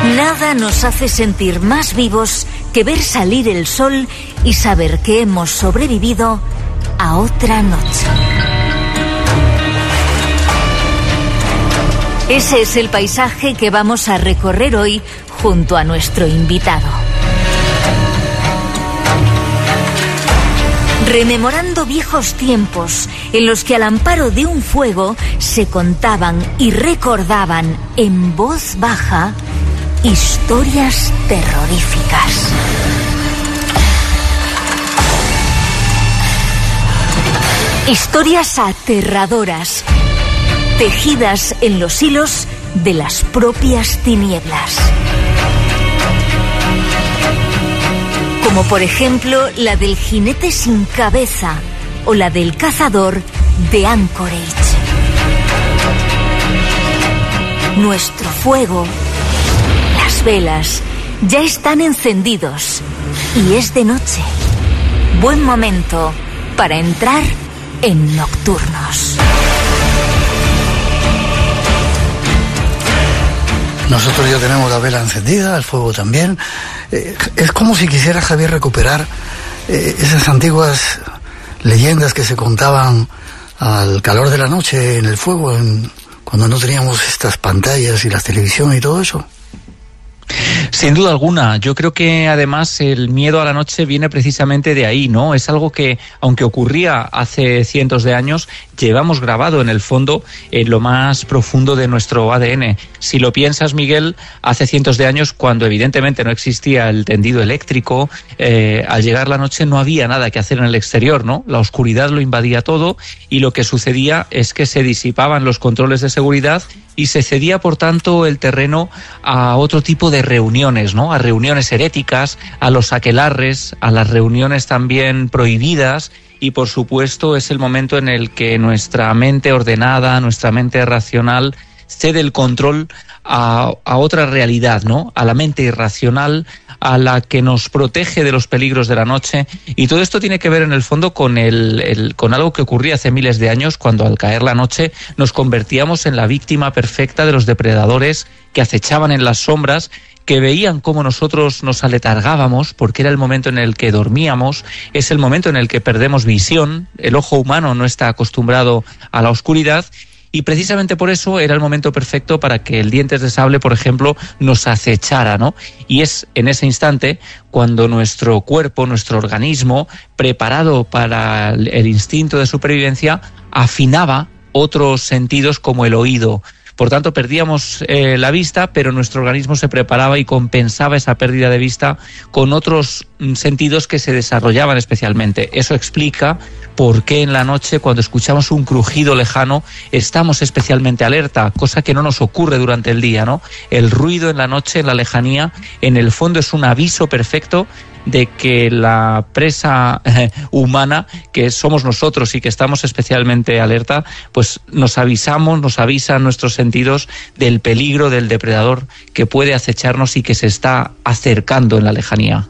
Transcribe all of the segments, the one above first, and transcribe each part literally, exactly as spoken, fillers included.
Nada nos hace sentir más vivos que ver salir el sol y saber que hemos sobrevivido a otra noche. Ese es el paisaje que vamos a recorrer hoy junto a nuestro invitado. Rememorando viejos tiempos en los que al amparo de un fuego se contaban y recordaban en voz baja historias terroríficas. Historias aterradoras, tejidas en los hilos de las propias tinieblas. Como por ejemplo la del jinete sin cabeza o la del cazador de Anchorage. Nuestro fuego, las velas, ya están encendidos y es de noche. Buen momento para entrar en Nocturnos. Nosotros ya tenemos la vela encendida, el fuego también. Eh, es como si quisiera Javier recuperar eh, esas antiguas leyendas que se contaban al calor de la noche en el fuego, en, cuando no teníamos estas pantallas y las televisiones y todo eso. Sin duda alguna, yo creo que además el miedo a la noche viene precisamente de ahí, ¿no? Es algo que, aunque ocurría hace cientos de años, llevamos grabado en el fondo, en lo más profundo de nuestro A D N. Si lo piensas, Miguel, hace cientos de años, cuando evidentemente no existía el tendido eléctrico, eh, al llegar la noche no había nada que hacer en el exterior, ¿no? La oscuridad lo invadía todo y lo que sucedía es que se disipaban los controles de seguridad y se cedía, por tanto, el terreno a otro tipo de reuniones, ¿no? A reuniones heréticas, a los aquelarres, a las reuniones también prohibidas, y por supuesto es el momento en el que nuestra mente ordenada, nuestra mente racional, cede el control a, a otra realidad, ¿no? A la mente irracional, a la que nos protege de los peligros de la noche. Y todo esto tiene que ver en el fondo con el, el con algo que ocurría hace miles de años, cuando al caer la noche nos convertíamos en la víctima perfecta de los depredadores que acechaban en las sombras, que veían cómo nosotros nos aletargábamos, porque era el momento en el que dormíamos, es el momento en el que perdemos visión, el ojo humano no está acostumbrado a la oscuridad, y precisamente por eso era el momento perfecto para que el dientes de sable, por ejemplo, nos acechara, ¿no? Y es en ese instante cuando nuestro cuerpo, nuestro organismo, preparado para el instinto de supervivencia, afinaba otros sentidos como el oído. Por tanto, perdíamos eh, la vista, pero nuestro organismo se preparaba y compensaba esa pérdida de vista con otros mm, sentidos que se desarrollaban especialmente. Eso explica por qué en la noche, cuando escuchamos un crujido lejano, estamos especialmente alerta, cosa que no nos ocurre durante el día, ¿no? El ruido en la noche, en la lejanía, en el fondo es un aviso perfecto de que la presa eh, humana, que somos nosotros y que estamos especialmente alerta, pues nos avisamos, nos avisan nuestros sentidos del peligro del depredador que puede acecharnos y que se está acercando en la lejanía.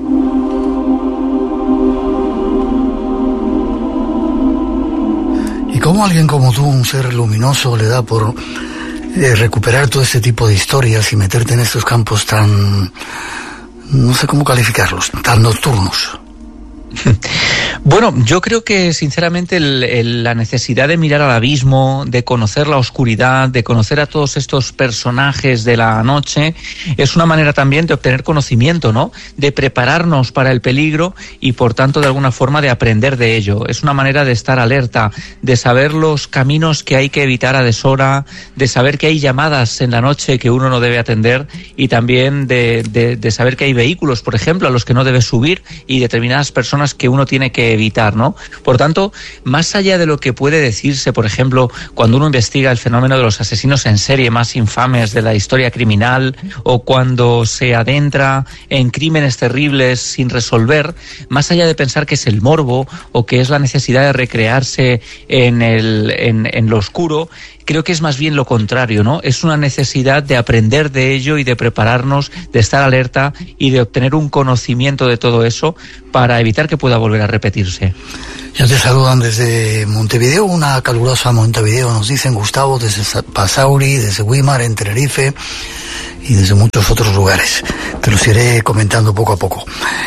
¿Y cómo alguien como tú, un ser luminoso, le da por eh, recuperar todo este tipo de historias y meterte en estos campos tan... no sé cómo calificarlos, tan nocturnos? Bueno, yo creo que sinceramente el, el, la necesidad de mirar al abismo, de conocer la oscuridad, de conocer a todos estos personajes de la noche, es una manera también de obtener conocimiento, ¿no? De prepararnos para el peligro y por tanto de alguna forma de aprender de ello. Es una manera de estar alerta, de saber los caminos que hay que evitar a deshora, de saber que hay llamadas en la noche que uno no debe atender y también de, de, de saber que hay vehículos, por ejemplo, a los que no debe subir y determinadas personas que uno tiene que evitar, ¿no? Por tanto, más allá de lo que puede decirse, por ejemplo, cuando uno investiga el fenómeno de los asesinos en serie más infames de la historia criminal o cuando se adentra en crímenes terribles sin resolver, más allá de pensar que es el morbo o que es la necesidad de recrearse en, el, en, en lo oscuro, creo que es más bien lo contrario, ¿no? Es una necesidad de aprender de ello y de prepararnos, de estar alerta y de obtener un conocimiento de todo eso para evitar que pueda volver a repetirse. Ya te saludan desde Montevideo, una calurosa Montevideo, nos dicen Gustavo, desde Basauri, desde Güímar, en Tenerife y desde muchos otros lugares. Te los iré comentando poco a poco.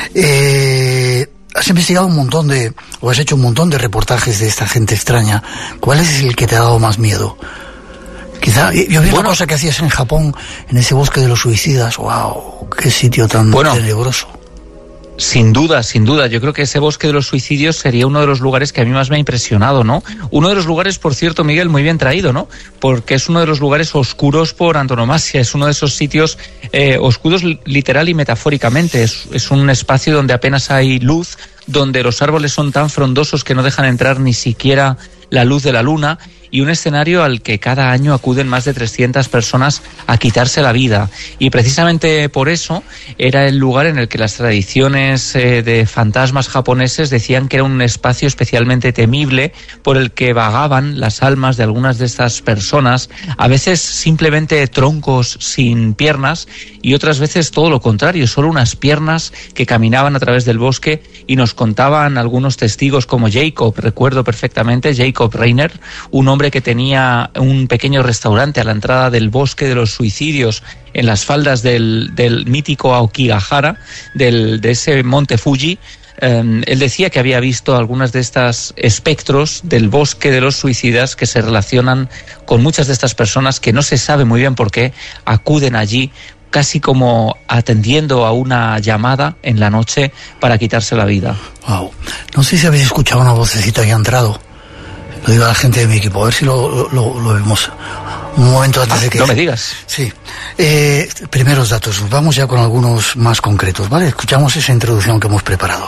Eh... Has investigado un montón de, o has hecho un montón de reportajes de esta gente extraña. ¿Cuál es el que te ha dado más miedo? Quizá, yo vi bueno, una cosa que hacías en Japón, en ese bosque de los suicidas. ¡Wow! ¡Qué sitio tan bueno, tenebroso! Sin duda, sin duda. Yo creo que ese bosque de los suicidios sería uno de los lugares que a mí más me ha impresionado, ¿no? Uno de los lugares, por cierto, Miguel, muy bien traído, ¿no? Porque es uno de los lugares oscuros por antonomasia. Es uno de esos sitios eh, oscuros literal y metafóricamente. Es, es un espacio donde apenas hay luz, donde los árboles son tan frondosos que no dejan entrar ni siquiera la luz de la luna, y un escenario al que cada año acuden más de trescientas personas a quitarse la vida. Y precisamente por eso era el lugar en el que las tradiciones eh, de fantasmas japoneses decían que era un espacio especialmente temible por el que vagaban las almas de algunas de estas personas, a veces simplemente troncos sin piernas y otras veces todo lo contrario, solo unas piernas que caminaban a través del bosque, y nos contaban algunos testigos como Jacob, recuerdo perfectamente, Jacob Reiner, un hombre que tenía un pequeño restaurante a la entrada del bosque de los suicidios en las faldas del, del mítico Aokigahara, del, de ese monte Fuji. Eh, él decía que había visto algunas de estas espectros del bosque de los suicidas que se relacionan con muchas de estas personas que no se sabe muy bien por qué acuden allí, casi como atendiendo a una llamada en la noche para quitarse la vida. Wow. No sé si habéis escuchado una vocecita que ha entrado. Lo digo a la gente de mi equipo, a ver si lo, lo, lo vemos un momento antes ah, de que... No me digas. Sí. Eh, primeros datos, vamos ya con algunos más concretos, ¿vale? Escuchamos esa introducción que hemos preparado.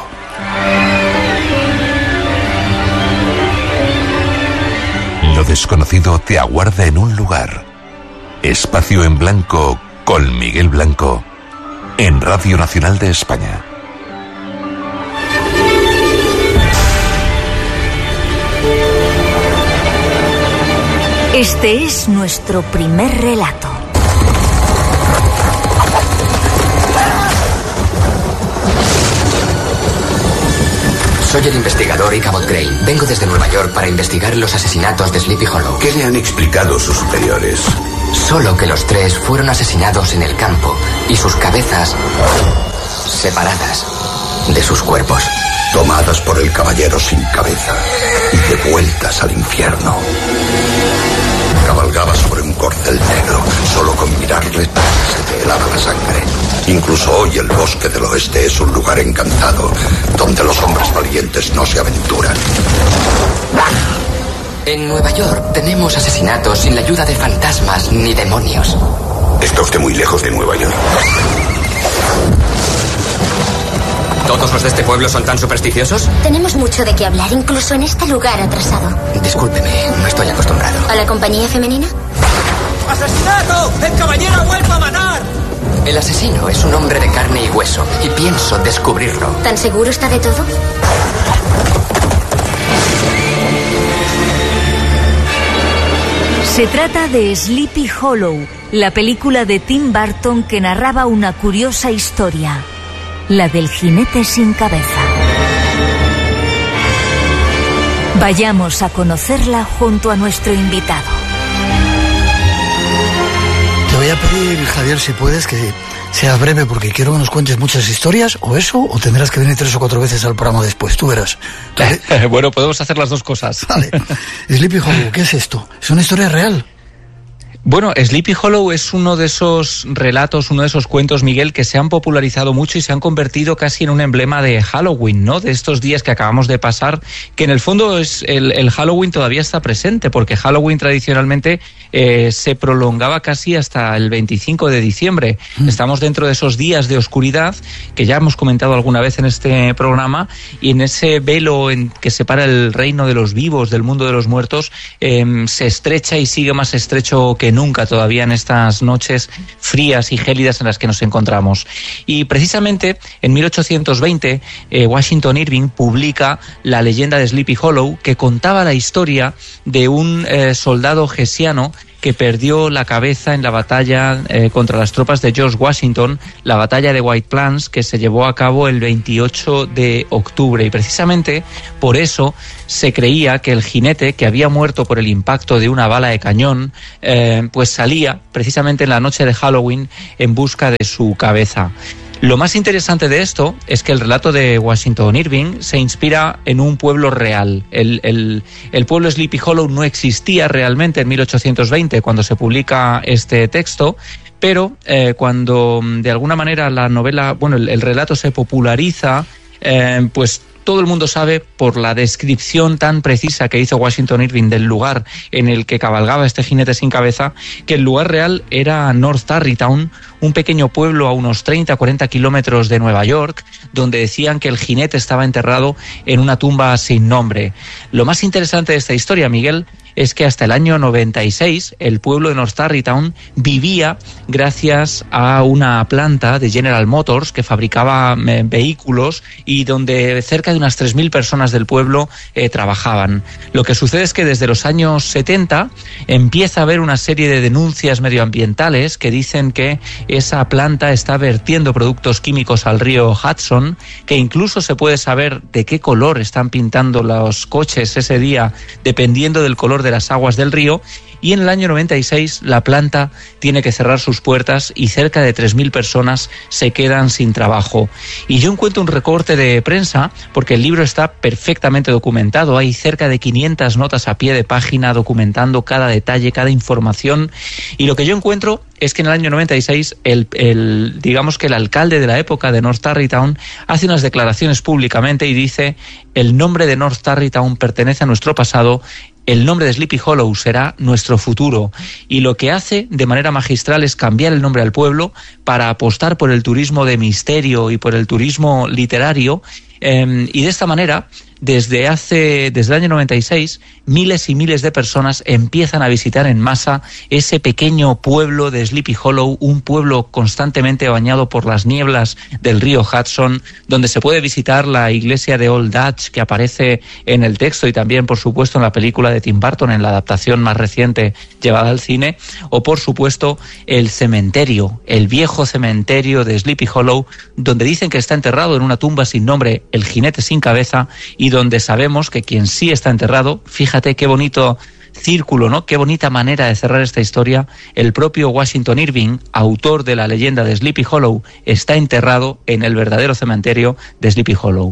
Lo desconocido te aguarda en un lugar. Espacio en Blanco con Miguel Blanco en Radio Nacional de España. Este es nuestro primer relato. Soy el investigador Ichabod Crane. Vengo desde Nueva York para investigar los asesinatos de Sleepy Hollow. ¿Qué le han explicado sus superiores? Solo que los tres fueron asesinados en el campo y sus cabezas separadas de sus cuerpos. Tomadas por el caballero sin cabeza y devueltas al infierno. Cabalgaba sobre un corcel negro. Solo con mirarle se te helaba la sangre. Incluso hoy el bosque del oeste es un lugar encantado, donde los hombres valientes no se aventuran. En Nueva York tenemos asesinatos sin la ayuda de fantasmas ni demonios. Está usted muy lejos de Nueva York. ¿Todos los de este pueblo son tan supersticiosos? Tenemos mucho de qué hablar, incluso en este lugar atrasado. Discúlpeme, no estoy acostumbrado. ¿A la compañía femenina? ¡Asesinato! ¡El caballero ha vuelto a matar! El asesino es un hombre de carne y hueso, y pienso descubrirlo. ¿Tan seguro está de todo? Se trata de Sleepy Hollow, la película de Tim Burton que narraba una curiosa historia, la del jinete sin cabeza. Vayamos a conocerla junto a nuestro invitado. Te voy a pedir, Javier, si puedes, que seas breve, porque quiero que nos cuentes muchas historias, o eso, o tendrás que venir tres o cuatro veces al programa después, tú verás. ¿Vale? Bueno, podemos hacer las dos cosas. Vale. Sleepy Hollow, ¿qué es esto? ¿Es una historia real? Bueno, Sleepy Hollow es uno de esos relatos, uno de esos cuentos, Miguel, que se han popularizado mucho y se han convertido casi en un emblema de Halloween, ¿no? De estos días que acabamos de pasar, que en el fondo es el, el Halloween todavía está presente, porque Halloween tradicionalmente eh, se prolongaba casi hasta el veinticinco de diciembre. Mm. Estamos dentro de esos días de oscuridad que ya hemos comentado alguna vez en este programa, y en ese velo en que separa el reino de los vivos del mundo de los muertos eh, se estrecha y sigue más estrecho que nunca todavía en estas noches frías y gélidas en las que nos encontramos. Y precisamente en mil ochocientos veinte eh, Washington Irving publica La leyenda de Sleepy Hollow, que contaba la historia de un eh, soldado hessiano que perdió la cabeza en la batalla eh, contra las tropas de George Washington, la batalla de White Plains, que se llevó a cabo el veintiocho de octubre. Y precisamente por eso se creía que el jinete, que había muerto por el impacto de una bala de cañón, eh, pues salía precisamente en la noche de Halloween en busca de su cabeza. Lo más interesante de esto es que el relato de Washington Irving se inspira en un pueblo real. El, el, el pueblo Sleepy Hollow no existía realmente en mil ochocientos veinte cuando se publica este texto, pero eh, cuando de alguna manera la novela, bueno, el, el relato se populariza, eh, pues todo el mundo sabe, por la descripción tan precisa que hizo Washington Irving del lugar en el que cabalgaba este jinete sin cabeza, que el lugar real era North Tarrytown, un pequeño pueblo a unos treinta a cuarenta kilómetros de Nueva York, donde decían que el jinete estaba enterrado en una tumba sin nombre. Lo más interesante de esta historia, Miguel, es que hasta el año noventa y seis el pueblo de North Tarrytown vivía gracias a una planta de General Motors que fabricaba eh, vehículos y donde cerca de unas tres mil personas del pueblo eh, trabajaban. Lo que sucede es que desde los años setenta empieza a haber una serie de denuncias medioambientales que dicen que esa planta está vertiendo productos químicos al río Hudson, que incluso se puede saber de qué color están pintando los coches ese día, dependiendo del color de las aguas del río. Y en el año noventa y seis la planta tiene que cerrar sus puertas y cerca de tres mil personas se quedan sin trabajo. Y yo encuentro un recorte de prensa, porque el libro está perfectamente documentado, hay cerca de quinientas notas a pie de página documentando cada detalle, cada información, y lo que yo encuentro es que en el año noventa y seis el, el, digamos que el alcalde de la época de North Tarrytown hace unas declaraciones públicamente y dice: el nombre de North Tarrytown pertenece a nuestro pasado, el nombre de Sleepy Hollow será nuestro futuro. Y lo que hace de manera magistral es cambiar el nombre al pueblo para apostar por el turismo de misterio y por el turismo literario. Eh, y de esta manera, desde hace desde el año noventa y seis, miles y miles de personas empiezan a visitar en masa ese pequeño pueblo de Sleepy Hollow, un pueblo constantemente bañado por las nieblas del río Hudson, donde se puede visitar la iglesia de Old Dutch que aparece en el texto y también, por supuesto, en la película de Tim Burton, en la adaptación más reciente llevada al cine, o por supuesto el cementerio, el viejo cementerio de Sleepy Hollow, donde dicen que está enterrado en una tumba sin nombre el jinete sin cabeza, y donde sabemos que quien sí está enterrado, fíjate qué bonito círculo, ¿no? Qué bonita manera de cerrar esta historia. El propio Washington Irving, autor de la leyenda de Sleepy Hollow, está enterrado en el verdadero cementerio de Sleepy Hollow.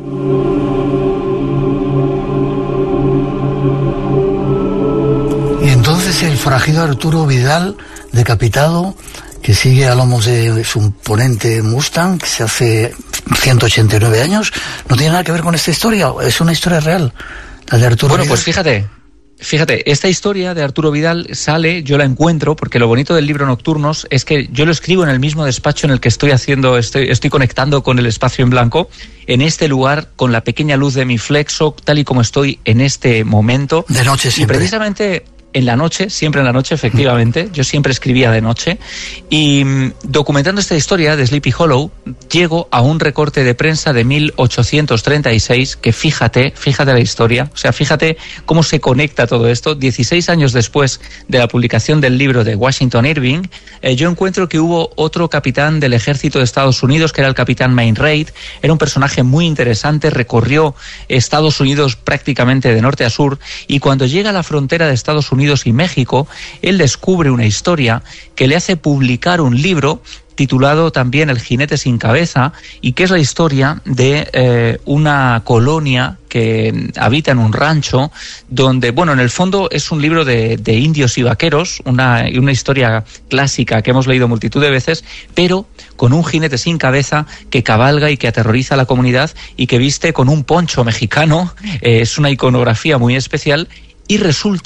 Y entonces el forajido Arturo Vidal, decapitado, que sigue a lomos de su imponente Mustang, que se hace ciento ochenta y nueve años, no tiene nada que ver con esta historia, es una historia real, la de Arturo Bueno, Vidal. pues fíjate, fíjate, esta historia de Arturo Vidal sale, yo la encuentro, porque lo bonito del libro Nocturnos es que yo lo escribo en el mismo despacho en el que estoy haciendo, estoy, estoy conectando con el espacio en blanco, en este lugar, con la pequeña luz de mi Flexo, tal y como estoy en este momento. De noche siempre. Y precisamente en la noche, siempre en la noche, efectivamente. Yo siempre escribía de noche. Y documentando esta historia de Sleepy Hollow, llego a un recorte de prensa de mil ochocientos treinta y seis, que fíjate, fíjate la historia, o sea, fíjate cómo se conecta todo esto. dieciséis años después de la publicación del libro de Washington Irving, eh, yo encuentro que hubo otro capitán del ejército de Estados Unidos, que era el capitán Mainreid. Era un personaje muy interesante, recorrió Estados Unidos prácticamente de norte a sur, y cuando llega a la frontera de Estados Unidos y México, él descubre una historia que le hace publicar un libro titulado también El jinete sin cabeza, y que es la historia de eh, una colonia que habita en un rancho donde, bueno, en el fondo es un libro de, de indios y vaqueros, una, una historia clásica que hemos leído multitud de veces, pero con un jinete sin cabeza que cabalga y que aterroriza a la comunidad y que viste con un poncho mexicano. Eh, es una iconografía muy especial, y resulta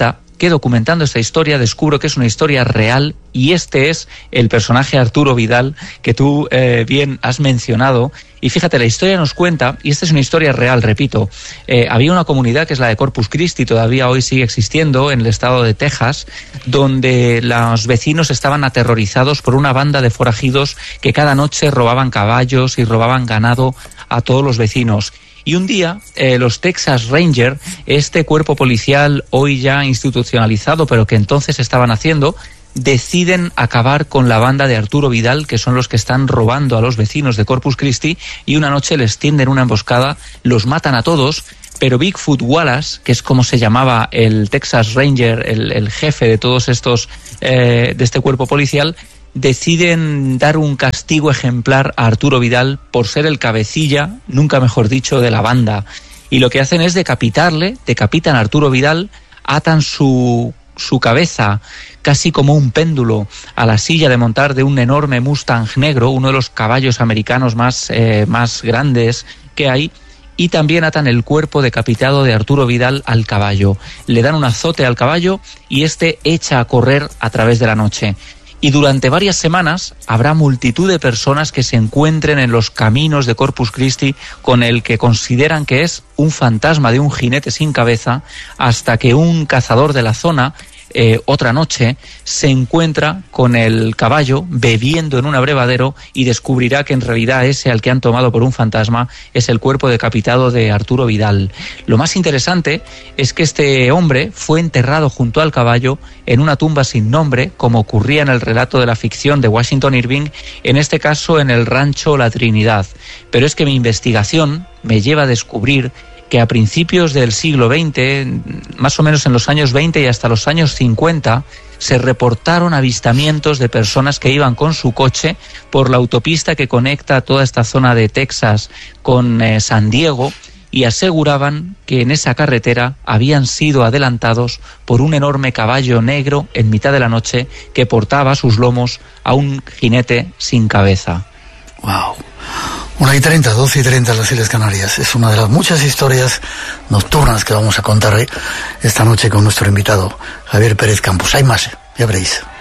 que documentando esta historia descubro que es una historia real y este es el personaje Arturo Vidal que tú eh, bien has mencionado. Y fíjate, la historia nos cuenta, y esta es una historia real, repito, eh, había una comunidad que es la de Corpus Christi, todavía hoy sigue existiendo en el estado de Texas, donde los vecinos estaban aterrorizados por una banda de forajidos que cada noche robaban caballos y robaban ganado a todos los vecinos. Y un día, eh, los Texas Rangers, este cuerpo policial hoy ya institucionalizado, pero que entonces estaban haciendo, deciden acabar con la banda de Arturo Vidal, que son los que están robando a los vecinos de Corpus Christi, y una noche les tienden una emboscada, los matan a todos, pero Bigfoot Wallace, que es como se llamaba el Texas Ranger, el, el jefe de todos estos, eh, de este cuerpo policial, deciden dar un castigo ejemplar a Arturo Vidal por ser el cabecilla, nunca mejor dicho, de la banda. Y lo que hacen es decapitarle, decapitan a Arturo Vidal, atan su su cabeza casi como un péndulo a la silla de montar de un enorme Mustang negro, uno de los caballos americanos más, eh, más grandes que hay, y también atan el cuerpo decapitado de Arturo Vidal al caballo. Le dan un azote al caballo y este echa a correr a través de la noche. Y durante varias semanas habrá multitud de personas que se encuentren en los caminos de Corpus Christi con el que consideran que es un fantasma de un jinete sin cabeza, hasta que un cazador de la zona, eh, otra noche, se encuentra con el caballo bebiendo en un abrevadero y descubrirá que en realidad ese al que han tomado por un fantasma es el cuerpo decapitado de Arturo Vidal. Lo más interesante es que este hombre fue enterrado junto al caballo en una tumba sin nombre, como ocurría en el relato de la ficción de Washington Irving, en este caso en el rancho La Trinidad. Pero es que mi investigación me lleva a descubrir que a principios del siglo veinte, más o menos en los años veinte y hasta los años cincuenta, se reportaron avistamientos de personas que iban con su coche por la autopista que conecta toda esta zona de Texas con eh, San Diego, y aseguraban que en esa carretera habían sido adelantados por un enorme caballo negro en mitad de la noche que portaba a sus lomos a un jinete sin cabeza. Wow. una y treinta, doce y treinta en las Islas Canarias. Es una de las muchas historias nocturnas que vamos a contar esta noche con nuestro invitado, Javier Pérez Campos. Hay más, ya veréis.